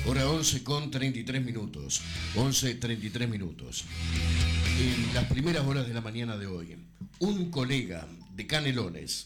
Hora 11 con 33 minutos. 11:33 minutos. En las primeras horas de la mañana de hoy, un colega de Canelones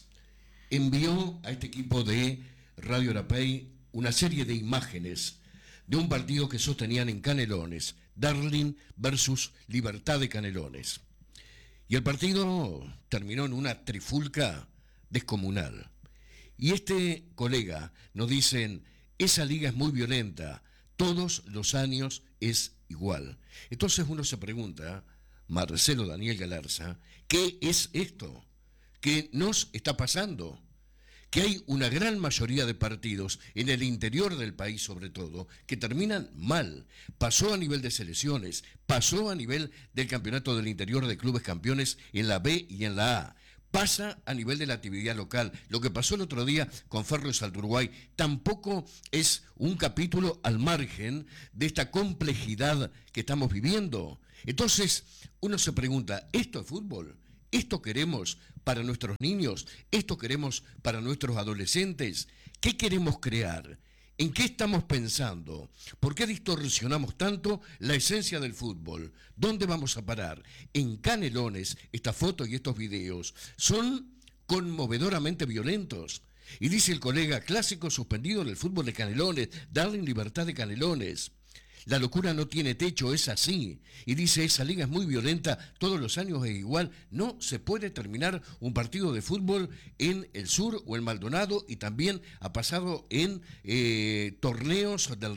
envió a este equipo de Radio Arapey una serie de imágenes de un partido que sostenían en Canelones, Darling versus Libertad de Canelones. Y el partido terminó en una trifulca descomunal. Y este colega nos dice, esa liga es muy violenta, todos los años es igual. Entonces uno se pregunta, Marcelo Daniel Galarza, ¿qué es esto? ¿Qué nos está pasando? Que hay una gran mayoría de partidos en el interior del país sobre todo que terminan mal. Pasó a nivel de selecciones, pasó a nivel del campeonato del interior de clubes campeones en la B y en la A. Pasa a nivel de la actividad local. Lo que pasó el otro día con Ferro Salto Uruguay tampoco es un capítulo al margen de esta complejidad que estamos viviendo. Entonces, uno se pregunta, ¿esto es fútbol? ¿Esto queremos para nuestros niños? ¿Esto queremos para nuestros adolescentes? ¿Qué queremos crear? ¿En qué estamos pensando? ¿Por qué distorsionamos tanto la esencia del fútbol? ¿Dónde vamos a parar? En Canelones, estas fotos y estos videos son conmovedoramente violentos. Y dice el colega, clásico suspendido en el fútbol de Canelones, Darling Libertad de Canelones. La locura no tiene techo, es así. Y dice, esa liga es muy violenta, todos los años es igual. No se puede terminar un partido de fútbol en el sur o en Maldonado, y también ha pasado en torneos del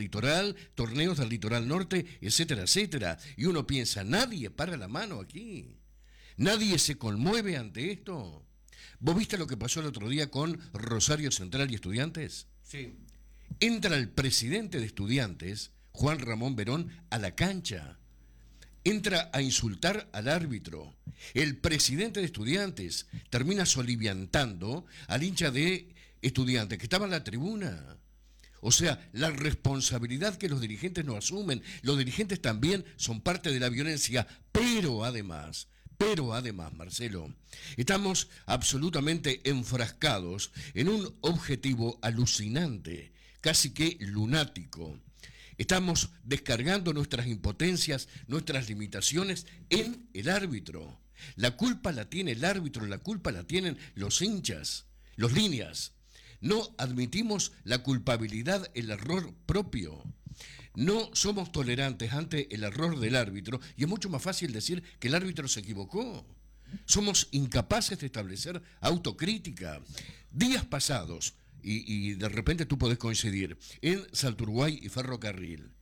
litoral norte, etcétera, etcétera. Y uno piensa, nadie para la mano aquí. Nadie se conmueve ante esto. ¿Vos viste lo que pasó el otro día con Rosario Central y Estudiantes? Sí. Entra el presidente de Estudiantes, Juan Ramón Verón, a la cancha. Entra a insultar al árbitro. El presidente de Estudiantes termina soliviantando al hincha de Estudiantes que estaba en la tribuna. O sea, la responsabilidad que los dirigentes no asumen. Los dirigentes también son parte de la violencia, pero además, Marcelo, estamos absolutamente enfrascados en un objetivo alucinante, casi que lunático. Estamos descargando nuestras impotencias, nuestras limitaciones en el árbitro. La culpa la tiene el árbitro, la culpa la tienen los hinchas, los líneas. No admitimos la culpabilidad, el error propio. No somos tolerantes ante el error del árbitro y es mucho más fácil decir que el árbitro se equivocó. Somos incapaces de establecer autocrítica. Días pasados, y de repente tú podés coincidir, en Salto Uruguay y Ferrocarril.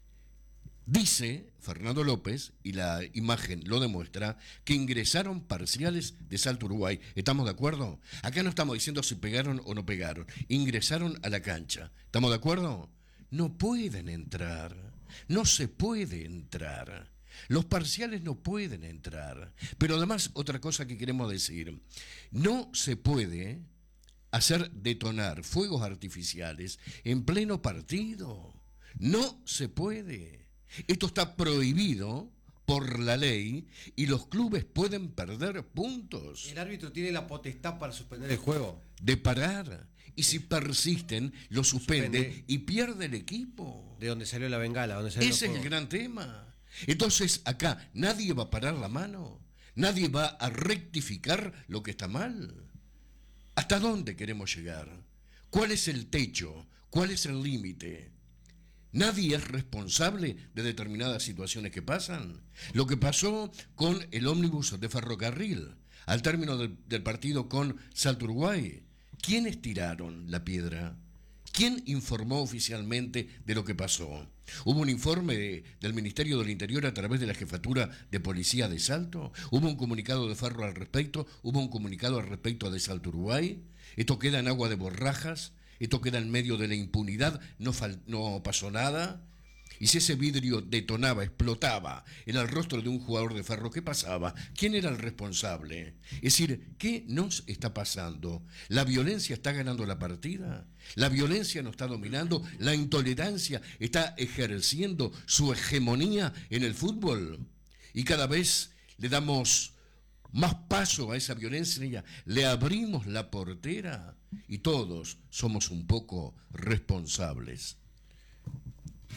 Dice Fernando López, y la imagen lo demuestra, que ingresaron parciales de Salto Uruguay. ¿Estamos de acuerdo? Acá no estamos diciendo si pegaron o no pegaron. Ingresaron a la cancha. ¿Estamos de acuerdo? No pueden entrar. No se puede entrar. Los parciales no pueden entrar. Pero además, otra cosa que queremos decir, no se puede hacer detonar fuegos artificiales en pleno partido. No se puede. Esto está prohibido por la ley y los clubes pueden perder puntos. El árbitro tiene la potestad para suspender el juego. De parar. Y si persisten, lo suspende y pierde el equipo. De donde salió la bengala. Donde salió Ese es el gran tema. Entonces acá nadie va a parar la mano. Nadie va a rectificar lo que está mal. ¿Hasta dónde queremos llegar? ¿Cuál es el techo? ¿Cuál es el límite? Nadie es responsable de determinadas situaciones que pasan. Lo que pasó con el ómnibus de Ferrocarril, al término del partido con Salto Uruguay. ¿Quiénes tiraron la piedra? ¿Quién informó oficialmente de lo que pasó? ¿Hubo un informe del Ministerio del Interior a través de la Jefatura de Policía de Salto? ¿Hubo un comunicado de Ferro al respecto? ¿Hubo un comunicado al respecto de Salto Uruguay? ¿Esto queda en agua de borrajas? ¿Esto queda en medio de la impunidad? ¿No pasó nada? Y si ese vidrio detonaba, explotaba en el rostro de un jugador de Ferro, ¿qué pasaba? ¿Quién era el responsable? Es decir, ¿qué nos está pasando? ¿La violencia está ganando la partida? ¿La violencia nos está dominando? ¿La intolerancia está ejerciendo su hegemonía en el fútbol? Y cada vez le damos más paso a esa violencia, le abrimos la portera y todos somos un poco responsables.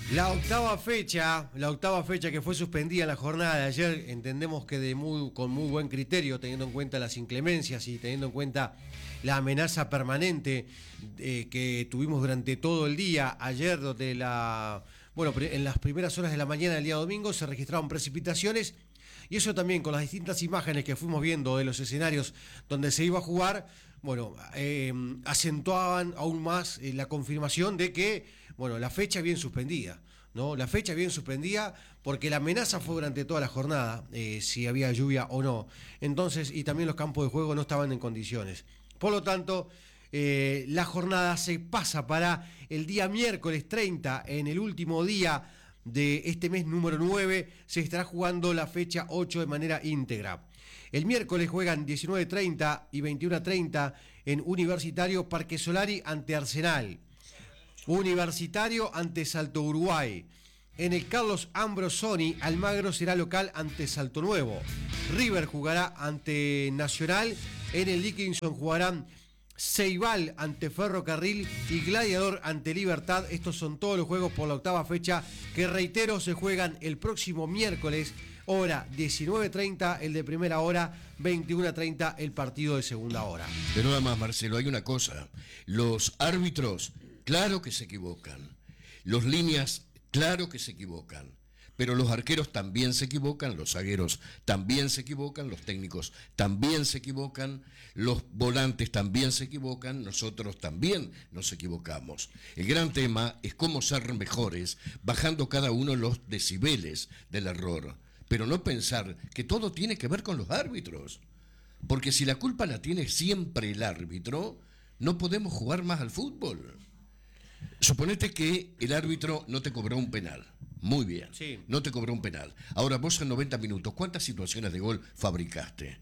La octava fecha que fue suspendida en la jornada de ayer, entendemos que con muy buen criterio, teniendo en cuenta las inclemencias y teniendo en cuenta la amenaza permanente que tuvimos durante todo el día. Ayer, en las primeras horas de la mañana del día domingo se registraron precipitaciones, y eso también con las distintas imágenes que fuimos viendo de los escenarios donde se iba a jugar, acentuaban aún más la confirmación de que la fecha bien suspendida, ¿no? La fecha bien suspendida porque la amenaza fue durante toda la jornada, si había lluvia o no. Entonces, y también los campos de juego no estaban en condiciones. Por lo tanto, la jornada se pasa para el día miércoles 30, en el último día de este mes número 9, se estará jugando la fecha 8 de manera íntegra. El miércoles juegan 19:30 y 21:30 en Universitario Parque Solari ante Arsenal. Universitario ante Salto Uruguay. En el Carlos Ambrosoni, Almagro será local ante Salto Nuevo. River jugará ante Nacional. En el Dickinson jugarán Ceibal ante Ferrocarril y Gladiador ante Libertad. Estos son todos los juegos por la octava fecha, que reitero, se juegan el próximo miércoles, hora 19:30 el de primera hora, 21:30 el partido de segunda hora. Pero nada más, Marcelo, hay una cosa. Los árbitros, claro que se equivocan. Los líneas, claro que se equivocan. Pero los arqueros también se equivocan, los zagueros también se equivocan, los técnicos también se equivocan, los volantes también se equivocan, nosotros también nos equivocamos. El gran tema es cómo ser mejores, bajando cada uno los decibeles del error. Pero no pensar que todo tiene que ver con los árbitros. Porque si la culpa la tiene siempre el árbitro, no podemos jugar más al fútbol. Suponete que el árbitro no te cobró un penal. Muy bien, sí. No te cobró un penal. Ahora vos en 90 minutos, ¿cuántas situaciones de gol fabricaste?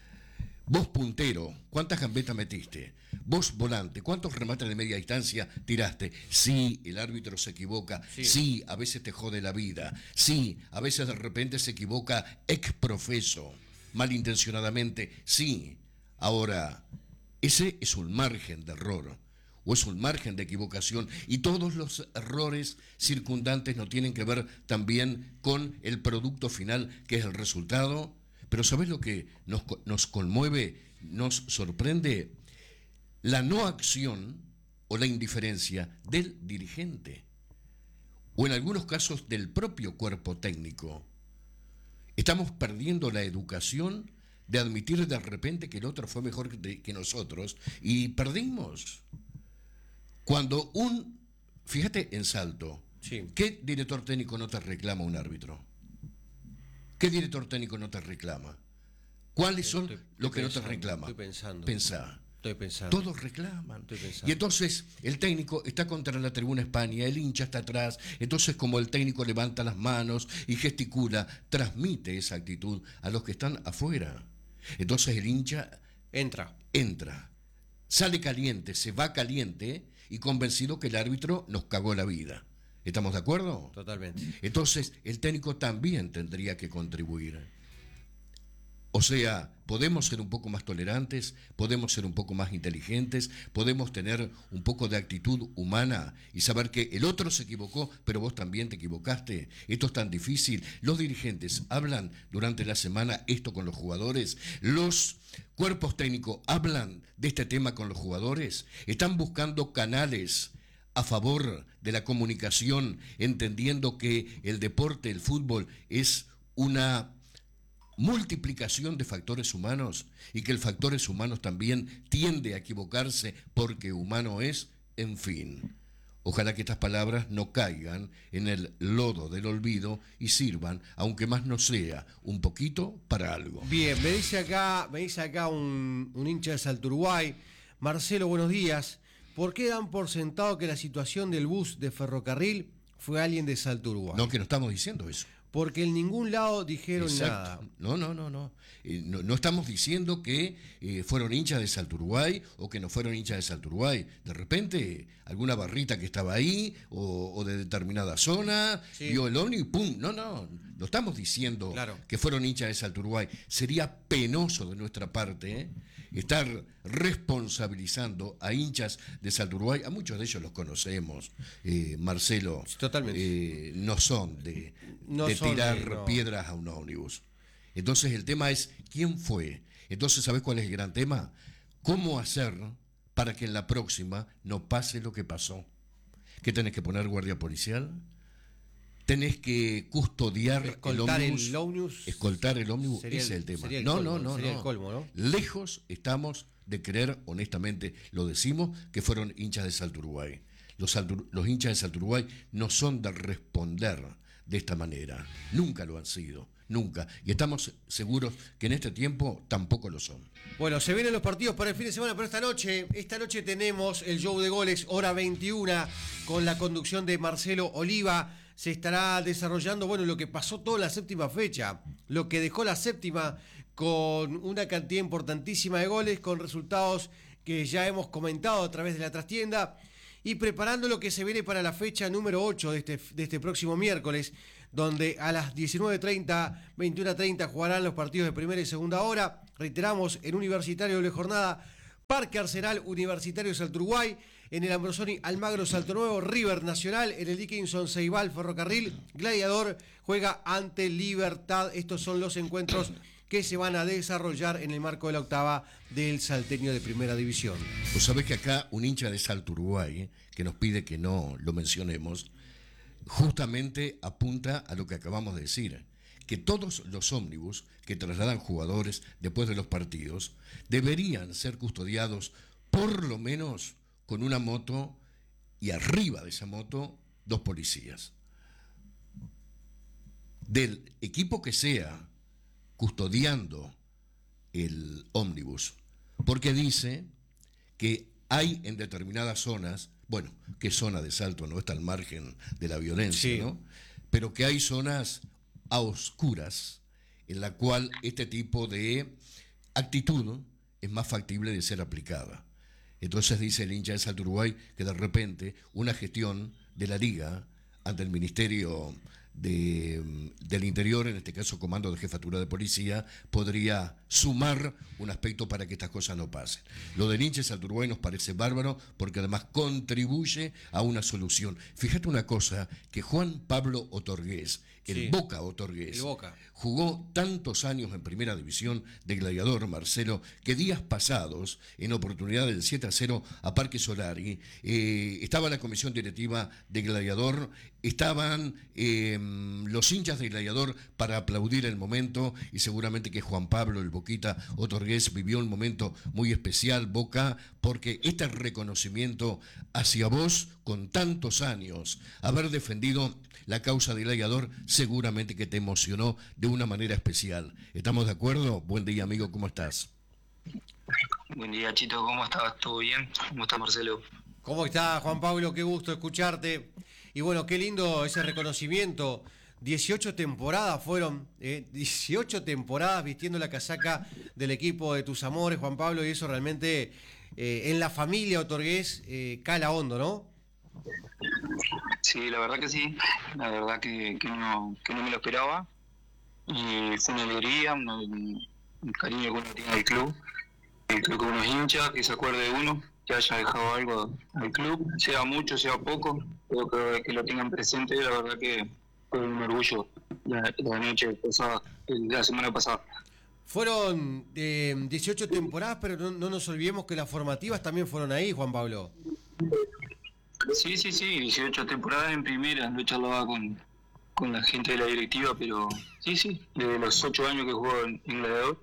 Vos puntero, ¿cuántas gambetas metiste? Vos volante, ¿cuántos remates de media distancia tiraste? Sí, el árbitro se equivoca. Sí, a veces te jode la vida. Sí, a veces de repente se equivoca ex profeso, malintencionadamente. Sí. Ahora, ese es un margen de error. O es un margen de equivocación, y todos los errores circundantes no tienen que ver también con el producto final, que es el resultado. Pero ¿sabés lo que nos conmueve, nos sorprende? La no acción o la indiferencia del dirigente, o en algunos casos del propio cuerpo técnico. Estamos perdiendo la educación de admitir de repente que el otro fue mejor que nosotros, y perdimos. Cuando fíjate en Salto, sí. ¿Qué director técnico no te reclama un árbitro? ¿Qué director técnico no te reclama? ¿Cuáles son los que no te reclaman? Estoy pensando. Estoy pensando. Todos reclaman. Y entonces el técnico está contra la tribuna España, el hincha está atrás, entonces como el técnico levanta las manos y gesticula, transmite esa actitud a los que están afuera. Entonces el hincha entra, sale caliente, se va caliente y convencido que el árbitro nos cagó la vida. ¿Estamos de acuerdo? Totalmente. Entonces, el técnico también tendría que contribuir. O sea, podemos ser un poco más tolerantes, podemos ser un poco más inteligentes, podemos tener un poco de actitud humana y saber que el otro se equivocó, pero vos también te equivocaste. Esto es tan difícil. Los dirigentes hablan durante la semana esto con los jugadores. Los cuerpos técnicos hablan de este tema con los jugadores. Están buscando canales a favor de la comunicación, entendiendo que el deporte, el fútbol, es una multiplicación de factores humanos y que el factores humanos también tiende a equivocarse porque humano es, en fin. Ojalá que estas palabras no caigan en el lodo del olvido y sirvan, aunque más no sea, un poquito para algo. Bien, me dice acá un hincha de Salto Uruguay. Marcelo, buenos días. ¿Por qué dan por sentado que la situación del bus de Ferrocarril fue alguien de Salto Uruguay? No, que no estamos diciendo eso. Porque en ningún lado dijeron nada. No. No estamos diciendo que fueron hinchas de Salto Uruguay o que no fueron hinchas de Salto Uruguay. De repente, alguna barrita que estaba ahí o de determinada zona, vio el ovni y ¡pum! No estamos diciendo que fueron hinchas de Salto Uruguay. Sería penoso de nuestra parte estar responsabilizando a hinchas de Salto Uruguay, a muchos de ellos los conocemos, Marcelo, Totalmente. no son de tirar piedras a un ómnibus. Entonces el tema es, ¿quién fue? Entonces, ¿sabés cuál es el gran tema? ¿Cómo hacer para que en la próxima no pase lo que pasó? ¿Qué tenés que poner guardia policial? ¿Tenés que custodiar Escoltar el ómnibus? Escoltar el ómnibus, ese es el tema. Sería el colmo, ¿no? Lejos estamos de creer, honestamente, lo decimos, que fueron hinchas de Salto Uruguay. Los hinchas de Salto Uruguay no son de responder de esta manera. Nunca lo han sido. Nunca. Y estamos seguros que en este tiempo tampoco lo son. Bueno, se vienen los partidos para el fin de semana, pero esta noche tenemos el show de goles, hora 21, con la conducción de Marcelo Oliva. Se estará desarrollando, bueno, lo que pasó toda la séptima fecha, lo que dejó la séptima con una cantidad importantísima de goles, con resultados que ya hemos comentado a través de la trastienda, y preparando lo que se viene para la fecha número 8 de este próximo miércoles, donde a las 19:30, 21:30 jugarán los partidos de primera y segunda hora. Reiteramos, en Universitario doble jornada, Parque Arsenal, Universitario de Salto Uruguay, en el Ambrosoni Almagro Salto Nuevo, River Nacional, en el Dickinson Ceibal Ferrocarril, Gladiador juega ante Libertad. Estos son los encuentros que se van a desarrollar en el marco de la octava del Salteño de Primera División. Vos sabés que acá un hincha de Salto Uruguay, que nos pide que no lo mencionemos, justamente apunta a lo que acabamos de decir, que todos los ómnibus que trasladan jugadores después de los partidos deberían ser custodiados por lo menos con una moto y arriba de esa moto 2 policías. Del equipo que sea custodiando el ómnibus, porque dice que hay en determinadas zonas, bueno, que zona de Salto no está al margen de la violencia, sí, ¿no? Pero que hay zonas a oscuras en la cual este tipo de actitud es más factible de ser aplicada. Entonces dice el hincha de Salto Uruguay que de repente una gestión de la Liga ante el Ministerio del Interior, en este caso Comando de Jefatura de Policía, podría sumar un aspecto para que estas cosas no pasen. Lo del hincha de Salto Uruguay nos parece bárbaro porque además contribuye a una solución. Fíjate una cosa, que Juan Pablo Otorgués, el Boca Otorgués, jugó tantos años en Primera División de Gladiador, Marcelo, que días pasados, en oportunidad del 7-0 a Parque Solari, estaba la comisión directiva de Gladiador, estaban los hinchas de Gladiador para aplaudir el momento, y seguramente que Juan Pablo, el Boquita Otorgués, vivió un momento muy especial, Boca, porque este reconocimiento hacia vos, con tantos años, haber defendido la causa de Gladiador, seguramente que te emocionó de una manera especial. ¿Estamos de acuerdo? Buen día, amigo, ¿cómo estás? Buen día, Chito, ¿cómo estás? ¿Todo bien? ¿Cómo está Marcelo? ¿Cómo está, Juan Pablo? Qué gusto escucharte. Y bueno, qué lindo ese reconocimiento. 18 temporadas fueron, 18 temporadas vistiendo la casaca del equipo de tus amores, Juan Pablo, y eso realmente en la familia Otorgués cala hondo, ¿no? Sí, la verdad que sí, la verdad que no me lo esperaba, y fue una alegría, un cariño que uno tiene al club, el club que uno es hincha, que se acuerde de uno, que haya dejado algo al club, sea mucho, sea poco, pero que lo tengan presente, la verdad que fue un orgullo la noche pasada, la semana pasada. Fueron 18 temporadas, pero no nos olvidemos que las formativas también fueron ahí, Juan Pablo. Sí, 18 temporadas en primera, lo charlaba con la gente de la directiva, pero sí, desde los 8 años que jugó en Gladiador,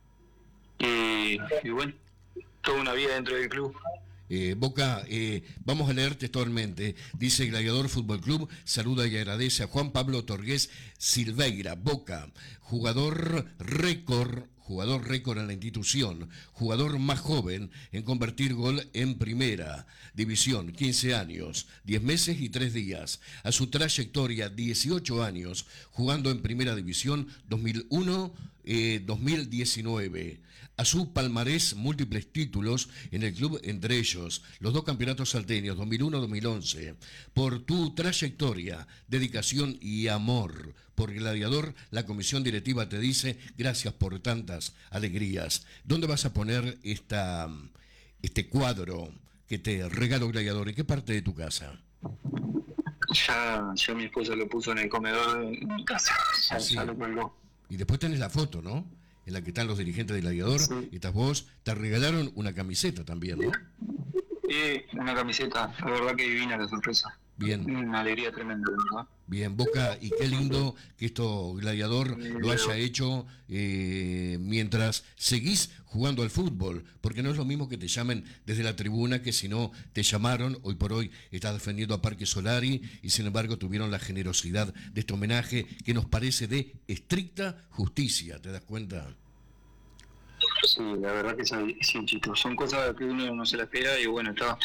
y bueno, toda una vida dentro del club. Boca, vamos a leer textualmente. Dice: Gladiador Fútbol Club saluda y agradece a Juan Pablo Otorgués Silveira, Boca, jugador récord en la institución, jugador más joven en convertir gol en Primera División, 15 años, 10 meses y 3 días. A su trayectoria, 18 años jugando en Primera División, 2001-2019. A su palmarés, múltiples títulos en el club, entre ellos los 2 campeonatos salteños, 2001-2011. Por tu trayectoria, dedicación y amor por Gladiador, la comisión directiva te dice gracias por tanta tantas alegrías. ¿Dónde vas a poner este cuadro que te regaló Gladiador? ¿En qué parte de tu casa? Ya mi esposa lo puso en el comedor de mi casa, Sí. ya lo colgó. Y después tenés la foto, ¿no? En la que están los dirigentes de Gladiador, Sí. y estás vos. Te regalaron una camiseta también, ¿no? Y una camiseta, la verdad que divina la sorpresa. Bien. Una alegría tremenda, ¿verdad? Bien, Boca, y qué lindo que esto Gladiador lo haya hecho mientras seguís jugando al fútbol, porque no es lo mismo que te llamen desde la tribuna que si no te llamaron. Hoy por hoy estás defendiendo a Parque Solari y sin embargo tuvieron la generosidad de este homenaje que nos parece de estricta justicia, ¿te das cuenta? Sí, la verdad que sí, chicos. Son cosas que uno no se la espera y bueno, está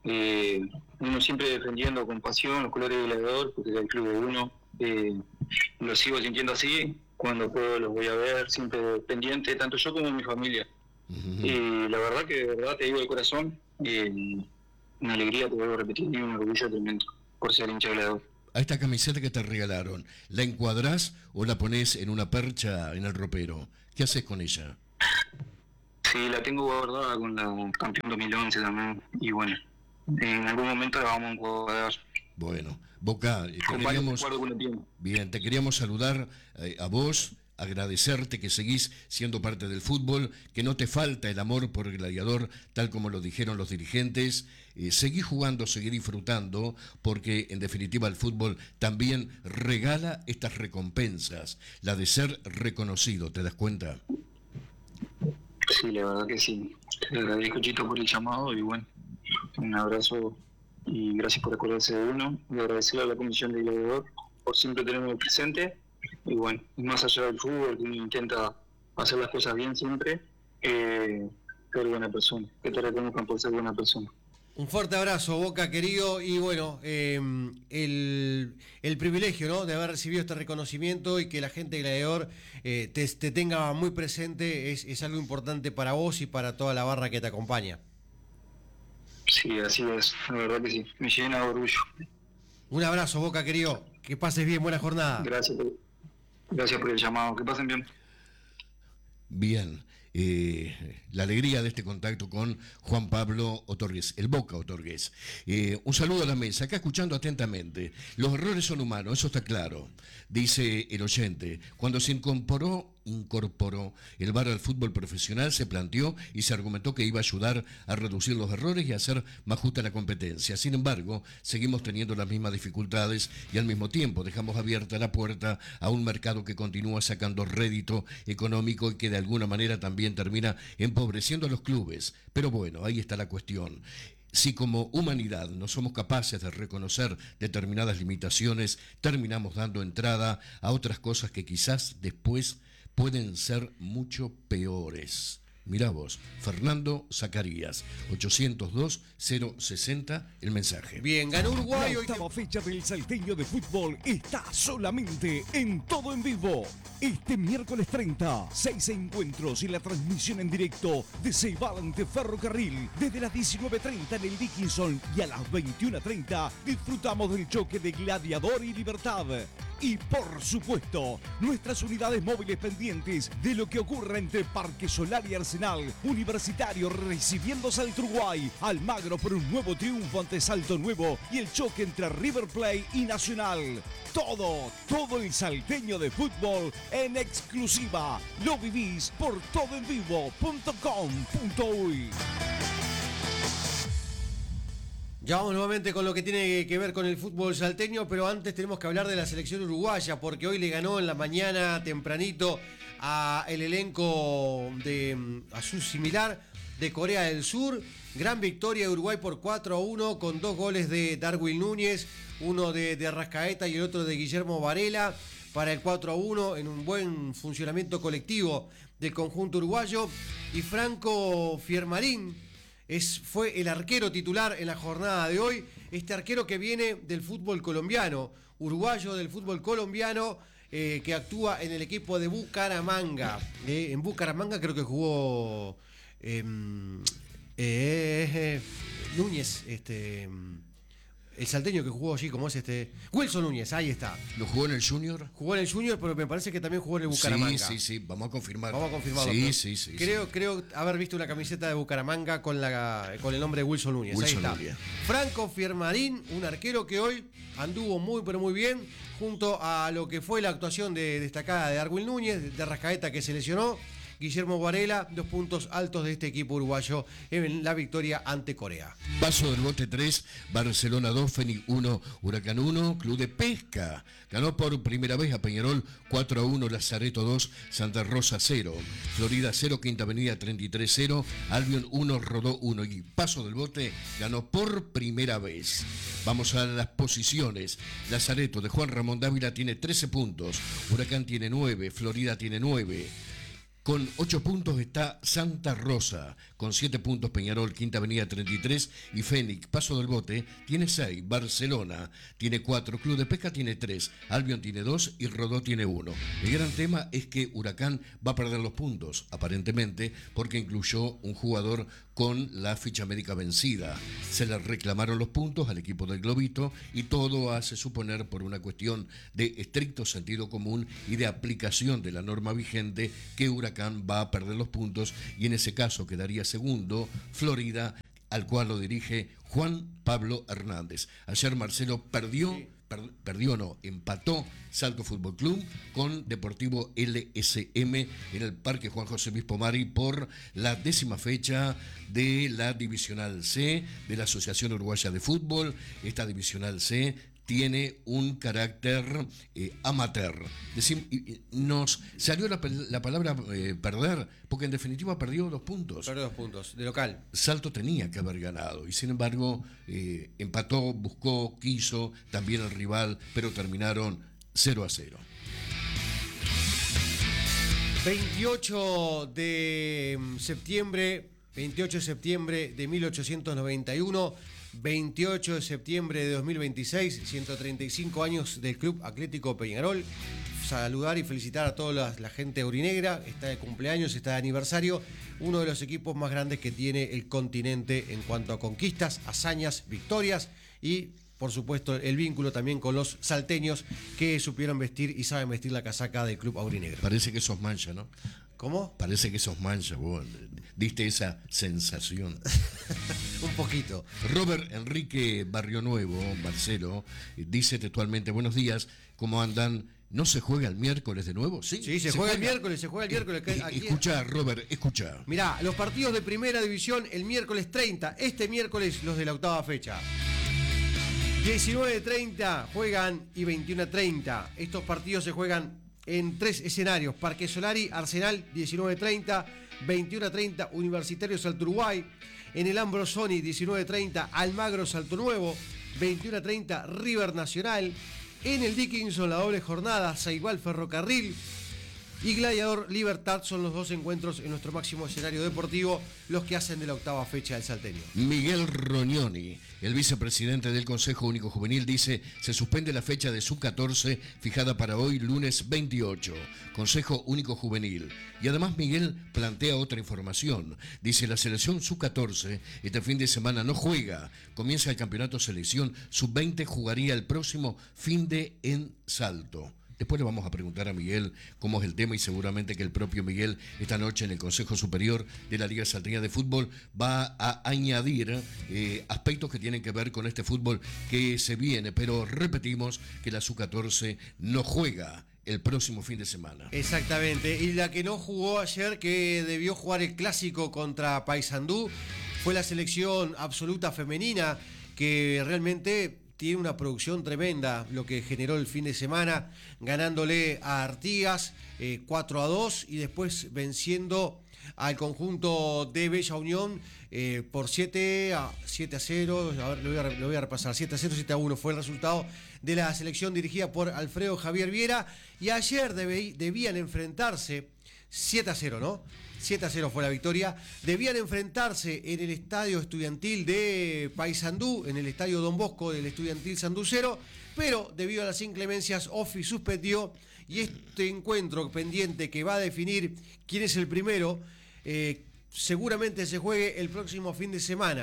uno siempre defendiendo con pasión los colores del Gladiador, porque es el club de uno. Lo sigo sintiendo así. Cuando puedo los voy a ver, siempre pendiente, tanto yo como mi familia. Uh-huh. Y la verdad que de verdad te digo de corazón, una alegría, te vuelvo a repetir, y un orgullo tremendo por ser hincha de Gladiador. A esta camiseta que te regalaron, ¿la encuadrás o la pones en una percha en el ropero? ¿Qué haces con ella? Sí, la tengo guardada con la campeón 2011 también. Y bueno, en algún momento la vamos a encuadrar. Bueno, Boca, Con varios recuerdos que uno tiene. bien, te queríamos saludar a vos, agradecerte que seguís siendo parte del fútbol, que no te falta el amor por el Gladiador, tal como lo dijeron los dirigentes. Seguí jugando, seguí disfrutando, porque en definitiva el fútbol también regala estas recompensas, la de ser reconocido, ¿te das cuenta? Sí, la verdad que sí. Te agradezco, Chito, por el llamado y bueno, un abrazo y gracias por acordarse de uno. Y agradecer a la Comisión de Gladiador por siempre tenerme presente. Y bueno, más allá del fútbol, que uno intenta hacer las cosas bien siempre, ser buena persona, que te reconozcan por ser buena persona. Un fuerte abrazo, Boca querido, y bueno, el privilegio, ¿no?, de haber recibido este reconocimiento y que la gente de Gladiador te tenga muy presente es algo importante para vos y para toda la barra que te acompaña. Sí, así es, la verdad que sí, me llena de orgullo. Un abrazo, Boca querido, que pases bien, buena jornada. Gracias por el llamado, que pasen bien. Bien, la alegría de este contacto con Juan Pablo Otorgués, el Boca Otorgués. Un saludo a la mesa, acá escuchando atentamente. Los errores son humanos, eso está claro, dice el oyente. Cuando se incorporó el VAR al fútbol profesional, se planteó y se argumentó que iba a ayudar a reducir los errores y a hacer más justa la competencia. Sin embargo, seguimos teniendo las mismas dificultades y al mismo tiempo dejamos abierta la puerta a un mercado que continúa sacando rédito económico y que de alguna manera también termina empobreciendo a los clubes. Pero bueno, ahí está la cuestión. Si como humanidad no somos capaces de reconocer determinadas limitaciones, terminamos dando entrada a otras cosas que quizás después pueden ser mucho peores. Mirá vos, Fernando Zacarías, 802-060, el mensaje. Bien, ganó Uruguay. La octava fecha del Salteño de Fútbol está solamente en Todo en Vivo. Este miércoles 30, 6 encuentros y la transmisión en directo de Ceibal ante Ferrocarril. Desde las 19:30 en el Dickinson y a las 21:30 disfrutamos del choque de Gladiador y Libertad. Y por supuesto, nuestras unidades móviles pendientes de lo que ocurra entre Parque Solar y Arsenal, Universitario recibiendo Salto Uruguay, Almagro por un nuevo triunfo ante Salto Nuevo y el choque entre River Plate y Nacional. Todo el salteño de fútbol en exclusiva. Lo vivís por todoenvivo.com.uy. Ya vamos nuevamente con lo que tiene que ver con el fútbol salteño, pero antes tenemos que hablar de la selección uruguaya, porque hoy le ganó en la mañana tempranito a el elenco a su similar de Corea del Sur. Gran victoria de Uruguay por 4-1 con 2 goles de Darwin Núñez, uno de Arrascaeta y el otro de Guillermo Varela para el 4-1 en un buen funcionamiento colectivo del conjunto uruguayo. Y Franco Fiermarín fue el arquero titular en la jornada de hoy, este arquero que viene del fútbol colombiano, uruguayo del fútbol colombiano, que actúa en el equipo de Bucaramanga. En Bucaramanga creo que jugó Núñez, el salteño que jugó allí, como es Wilson Núñez, ahí está. ¿Lo jugó en el Junior? Jugó en el Junior, pero me parece que también jugó en el Bucaramanga. Sí, vamos a confirmar. Vamos a confirmarlo. Sí. Creo haber visto una camiseta de Bucaramanga con el nombre de Wilson Núñez. Ahí está. Núñez. Franco Fiermarín, un arquero que hoy anduvo muy pero muy bien, junto a lo que fue la actuación destacada de Darwin Núñez, de Rascaeta que se lesionó. Guillermo Varela, 2 puntos altos de este equipo uruguayo en la victoria ante Corea. Paso del Bote 3, Barcelona 2, Fénix 1, Huracán 1, Club de Pesca. Ganó por primera vez a Peñarol 4-1, Lazareto 2, Santa Rosa 0, Florida 0, Quinta Avenida 33 0, Albion 1, Rodó 1. Y Paso del Bote ganó por primera vez. Vamos a las posiciones. Lazareto de Juan Ramón Dávila tiene 13 puntos, Huracán tiene 9, Florida tiene 9. Con 8 puntos está Santa Rosa, con 7 puntos Peñarol, Quinta Avenida 33 y Fénix, Paso del Bote, tiene 6, Barcelona tiene 4, Club de Pesca tiene 3, Albion tiene 2 y Rodó tiene 1. El gran tema es que Huracán va a perder los puntos, aparentemente, porque incluyó un jugador con la ficha médica vencida. Se le reclamaron los puntos al equipo del Globito y todo hace suponer, por una cuestión de estricto sentido común y de aplicación de la norma vigente, que Huracán va a perder los puntos y en ese caso quedaría segundo Florida, al cual lo dirige Juan Pablo Hernández. Ayer Marcelo empató Salto Fútbol Club con Deportivo LSM en el Parque Juan José Luis Pomari por la 10ª fecha de la Divisional C de la Asociación Uruguaya de Fútbol. Esta Divisional C tiene un carácter amateur. Nos salió la palabra perder, porque en definitiva perdió 2 puntos. Perdió 2 puntos, de local. Salto tenía que haber ganado, y sin embargo empató, buscó, quiso, también el rival, pero terminaron 0-0. 28 de septiembre de 1891, 28 de septiembre de 2026, 135 años del Club Atlético Peñarol. Saludar y felicitar a toda la gente aurinegra, está de cumpleaños, está de aniversario, uno de los equipos más grandes que tiene el continente en cuanto a conquistas, hazañas, victorias y, por supuesto, el vínculo también con los salteños que supieron vestir y saben vestir la casaca del Club Aurinegro. Parece que sos mancha, ¿no? ¿Cómo? Parece que sos mancha, vos diste esa sensación. Un poquito. Robert Enrique Barrio Nuevo, Marcelo, dice textualmente: buenos días, ¿cómo andan? ¿No se juega el miércoles de nuevo? Sí, se juega el miércoles. Aquí, escucha, Robert, escucha. Mirá, los partidos de primera división el miércoles 30, este miércoles los de la 8ª fecha. 19:30 juegan y 21:30. Estos partidos se juegan en 3 escenarios: Parque Solari, Arsenal, 19:30, 21:30, Universitario Salto Uruguay. En el Ambrosoni, 19:30, Almagro Salto Nuevo, 21:30, River Nacional. En el Dickinson, la doble jornada, Ceibal Ferrocarril y Gladiador Libertad son los 2 encuentros en nuestro máximo escenario deportivo, los que hacen de la 8ª fecha del salteño. Miguel Rognoni, el vicepresidente del Consejo Único Juvenil, dice: se suspende la fecha de Sub-14 fijada para hoy, lunes 28. Consejo Único Juvenil. Y además Miguel plantea otra información. Dice: la selección Sub-14 este fin de semana no juega. Comienza el campeonato selección Sub-20, jugaría el próximo fin de en Salto. Después le vamos a preguntar a Miguel cómo es el tema, y seguramente que el propio Miguel esta noche en el Consejo Superior de la Liga Salteña de Fútbol va a añadir aspectos que tienen que ver con este fútbol que se viene. Pero repetimos que la Sub-14 no juega el próximo fin de semana. Exactamente, y la que no jugó ayer, que debió jugar el clásico contra Paysandú, fue la selección absoluta femenina, que realmente tiene una producción tremenda, lo que generó el fin de semana, ganándole a Artigas 4-2 y después venciendo al conjunto de Bella Unión por 7-0. A ver, lo voy a repasar. 7-0, 7-1 fue el resultado de la selección dirigida por Alfredo Javier Viera. Y ayer debían enfrentarse 7-0, ¿no? 7-0 fue la victoria. Debían enfrentarse en el estadio estudiantil de Paysandú, en el estadio Don Bosco del estudiantil sanducero, pero debido a las inclemencias, OFI suspendió, y este encuentro pendiente que va a definir quién es el primero, seguramente se juegue el próximo fin de semana.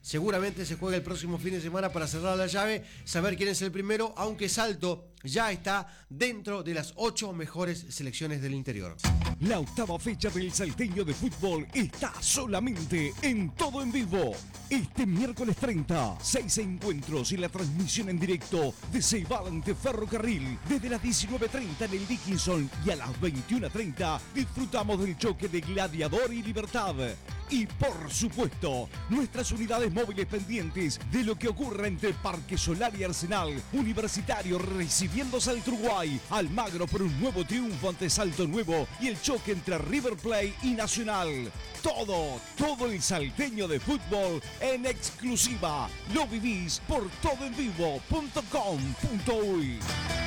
Seguramente se juega el próximo fin de semana para cerrar la llave, saber quién es el primero, aunque Salto ya está dentro de las 8 mejores selecciones del interior. La octava fecha del Salteño de Fútbol está solamente en Todo en Vivo. Este miércoles 30, 6 encuentros y la transmisión en directo de Ceibal ante Ferrocarril. Desde las 19:30 en el Dickinson y a las 21:30 disfrutamos del choque de Gladiador y Libertad. Y por supuesto, nuestras unidades móviles pendientes de lo que ocurra entre Parque Solar y Arsenal. Universitario recibiendo Salto Uruguay. Almagro por un nuevo triunfo ante Salto Nuevo y el choque entre River Plate y Nacional. Todo el salteño de fútbol en exclusiva. Lo vivís por todoenvivo.com.uy.